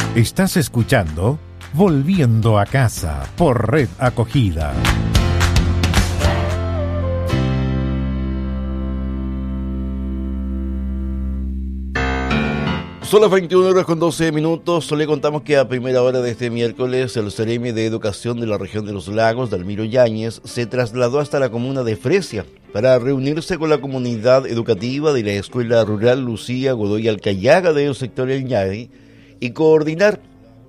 Estás escuchando Volviendo a Casa por Red Acogida. Son las 21:12. Le contamos que a primera hora de este miércoles el Ceremi de Educación de la región de los Lagos, Dalmiro Yáñez, se trasladó hasta la comuna de Fresia para reunirse con la comunidad educativa de la Escuela Rural Lucía Godoy Alcayaga del sector El Ñay y coordinar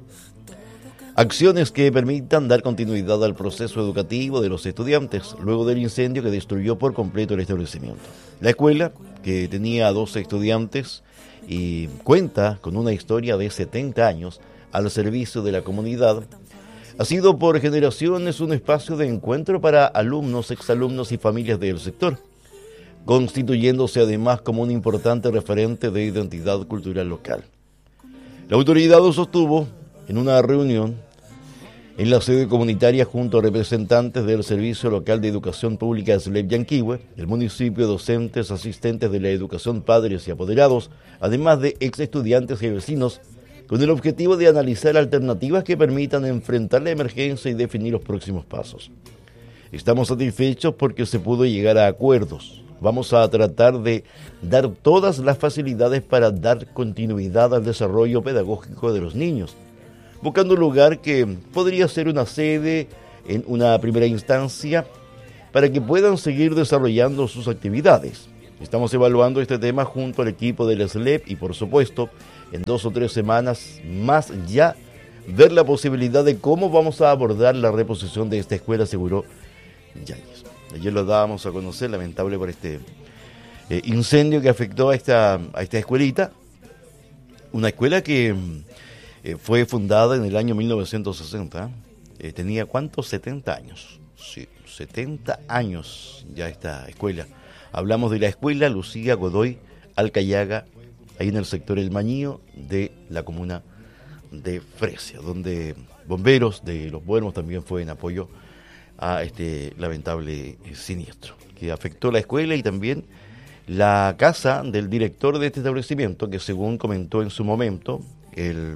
acciones que permitan dar continuidad al proceso educativo de los estudiantes luego del incendio que destruyó por completo el establecimiento. La escuela, que tenía 12 estudiantes y cuenta con una historia de 70 años al servicio de la comunidad, ha sido por generaciones un espacio de encuentro para alumnos, exalumnos y familias del sector, constituyéndose además como un importante referente de identidad cultural local. La autoridad sostuvo en una reunión en la sede comunitaria junto a representantes del Servicio Local de Educación Pública SLEP Yanquihue, el municipio, docentes, asistentes de la educación, padres y apoderados, además de ex estudiantes y vecinos, con el objetivo de analizar alternativas que permitan enfrentar la emergencia y definir los próximos pasos. Estamos satisfechos porque se pudo llegar a acuerdos. Vamos a tratar de dar todas las facilidades para dar continuidad al desarrollo pedagógico de los niños, buscando un lugar que podría ser una sede en una primera instancia para que puedan seguir desarrollando sus actividades. Estamos evaluando este tema junto al equipo del SLEP y, por supuesto, en 2 o 3 semanas más ya ver la posibilidad de cómo vamos a abordar la reposición de esta escuela, aseguró Yáñez. Ayer lo dábamos a conocer, lamentable por este incendio que afectó a esta escuelita, una escuela que fue fundada en el año 1960. Tenía, ¿cuántos? 70 años. Sí, 70 años ya esta escuela. Hablamos de la Escuela Lucía Godoy Alcayaga, ahí en el sector El Mañío de la comuna de Fresia, donde bomberos de Los Buenos también fue en apoyo a este lamentable siniestro que afectó la escuela y también la casa del director de este establecimiento, que según comentó en su momento el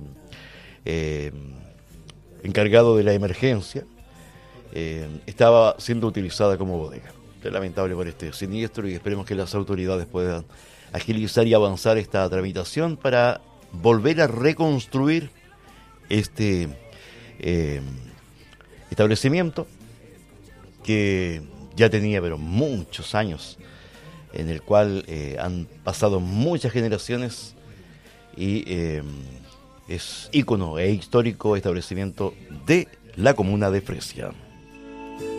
encargado de la emergencia, estaba siendo utilizada como bodega. Es lamentable por este siniestro y esperemos que las autoridades puedan agilizar y avanzar esta tramitación para volver a reconstruir este establecimiento que ya tenía pero muchos años, en el cual han pasado muchas generaciones y es ícono e histórico establecimiento de la comuna de Fresia.